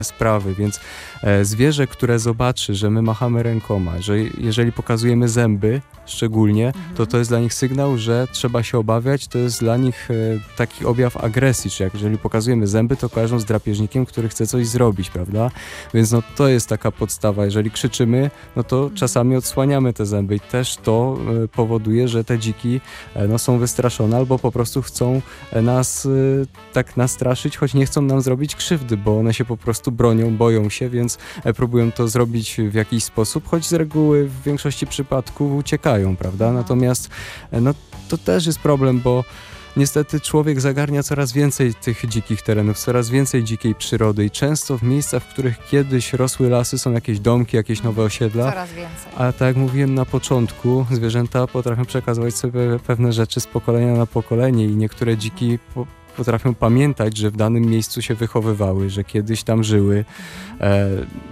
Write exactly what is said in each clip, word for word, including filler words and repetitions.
sprawy, więc e, zwierzę, które zobaczy, że my machamy rękoma, że jeżeli pokazujemy zęby szczególnie, mhm. to to jest dla nich sygnał, że trzeba się obawiać, to jest dla nich e, taki objaw agresji, czy jak jeżeli pokazujemy zęby, to kojarzą z drapieżnikiem, który chce coś zrobić, prawda? Więc no to jest taka podstawa, jeżeli krzyczymy, no to mhm. czasami odsłaniamy te zęby i też to e, powoduje, że te dziki e, no, są wystraszone albo po prostu chcą e, nas e, tak nastraszyć, choć nie chcą nam zrobić krzywdy, bo one się po prostu bronią, boją się, więc próbują to zrobić w jakiś sposób, choć z reguły w większości przypadków uciekają, prawda? Natomiast no, to też jest problem, bo niestety człowiek zagarnia coraz więcej tych dzikich terenów, coraz więcej dzikiej przyrody i często w miejscach, w których kiedyś rosły lasy, są jakieś domki, jakieś nowe osiedla. Coraz więcej. A tak jak mówiłem na początku, zwierzęta potrafią przekazywać sobie pewne rzeczy z pokolenia na pokolenie i niektóre dziki po potrafią pamiętać, że w danym miejscu się wychowywały, że kiedyś tam żyły e,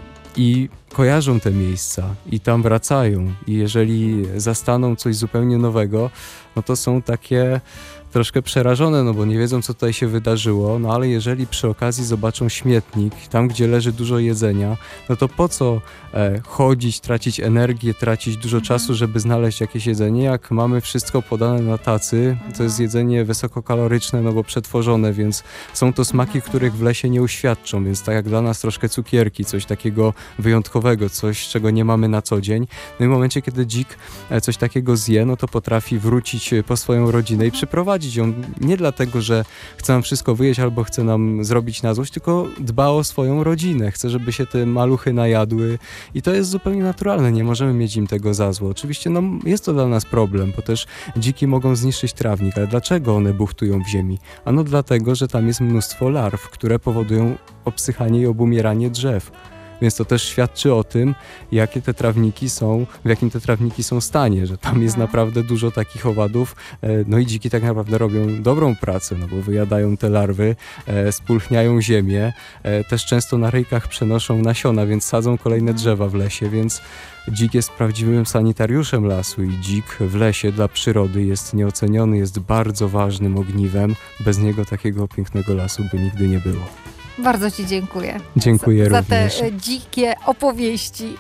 i kojarzą te miejsca i tam wracają. I jeżeli zastaną coś zupełnie nowego, no to są takie troszkę przerażone, no bo nie wiedzą, co tutaj się wydarzyło, no ale jeżeli przy okazji zobaczą śmietnik, tam gdzie leży dużo jedzenia, no to po co e, chodzić, tracić energię, tracić dużo mhm. czasu, żeby znaleźć jakieś jedzenie, jak mamy wszystko podane na tacy, mhm. to jest jedzenie wysokokaloryczne, no bo przetworzone, więc są to smaki, mhm. których w lesie nie uświadczą, więc tak jak dla nas troszkę cukierki, coś takiego wyjątkowego, coś, czego nie mamy na co dzień. No i w momencie, kiedy dzik e, coś takiego zje, no to potrafi wrócić po swoją rodzinę i przyprowadzić ją nie dlatego, że chce nam wszystko wyjeść albo chce nam zrobić na złość, tylko dba o swoją rodzinę. Chce, żeby się te maluchy najadły i to jest zupełnie naturalne. Nie możemy mieć im tego za zło. Oczywiście no, jest to dla nas problem, bo też dziki mogą zniszczyć trawnik, ale dlaczego one buchtują w ziemi? Ano dlatego, że tam jest mnóstwo larw, które powodują obsychanie i obumieranie drzew. Więc to też świadczy o tym, jakie te trawniki są, w jakim te trawniki są stanie, że tam jest naprawdę dużo takich owadów. No i dziki tak naprawdę robią dobrą pracę, no bo wyjadają te larwy, spulchniają ziemię, też często na ryjkach przenoszą nasiona, więc sadzą kolejne drzewa w lesie, więc dzik jest prawdziwym sanitariuszem lasu i dzik w lesie dla przyrody jest nieoceniony, jest bardzo ważnym ogniwem. Bez niego takiego pięknego lasu by nigdy nie było. Bardzo Ci dziękuję. Dziękuję za, również. Za te dzikie opowieści.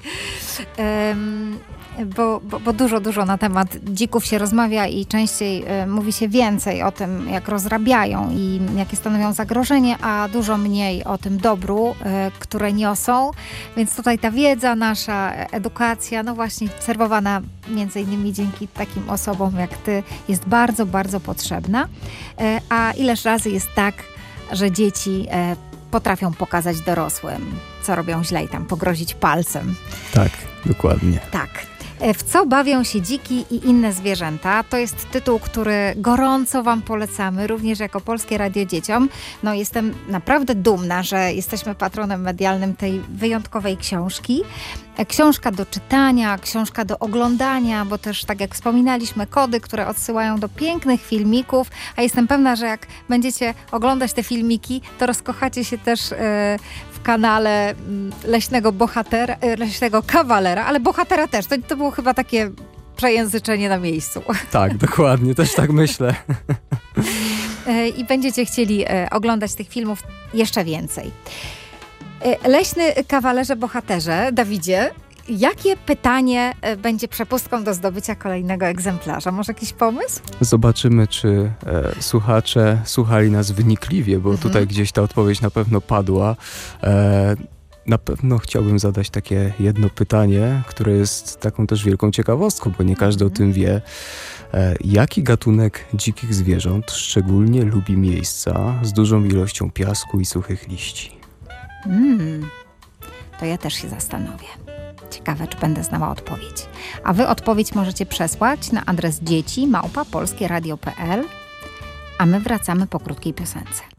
Um, bo, bo, bo dużo, dużo na temat dzików się rozmawia i częściej e, mówi się więcej o tym, jak rozrabiają i jakie stanowią zagrożenie, a dużo mniej o tym dobru, e, które niosą. Więc tutaj ta wiedza nasza, edukacja, no właśnie serwowana między innymi dzięki takim osobom jak Ty, jest bardzo, bardzo potrzebna. E, a ileż razy jest tak, że dzieci e, potrafią pokazać dorosłym, co robią źle i tam pogrozić palcem. Tak, dokładnie. Tak. W co bawią się dziki i inne zwierzęta? To jest tytuł, który gorąco Wam polecamy, również jako Polskie Radio Dzieciom. No, jestem naprawdę dumna, że jesteśmy patronem medialnym tej wyjątkowej książki. Książka do czytania, książka do oglądania, bo też, tak jak wspominaliśmy, kody, które odsyłają do pięknych filmików, a jestem pewna, że jak będziecie oglądać te filmiki, to rozkochacie się też e, w kanale Leśnego Bohatera, e, Leśnego Kawalera, ale Bohatera też. To, to było chyba takie przejęzyczenie na miejscu. Tak, dokładnie, też tak myślę. I będziecie chcieli e, oglądać tych filmów jeszcze więcej. Leśny Kawalerze Bohaterze, Dawidzie, jakie pytanie będzie przepustką do zdobycia kolejnego egzemplarza? Może jakiś pomysł? Zobaczymy, czy e, słuchacze słuchali nas wnikliwie, bo mhm. tutaj gdzieś ta odpowiedź na pewno padła. E, na pewno chciałbym zadać takie jedno pytanie, które jest taką też wielką ciekawostką, bo nie każdy mhm. o tym wie. E, jaki gatunek dzikich zwierząt szczególnie lubi miejsca z dużą ilością piasku i suchych liści? Mm, to ja też się zastanowię. Ciekawe, czy będę znała odpowiedź. A wy odpowiedź możecie przesłać na adres dzieci małpa polskieradio kropka p l, a my wracamy po krótkiej piosence.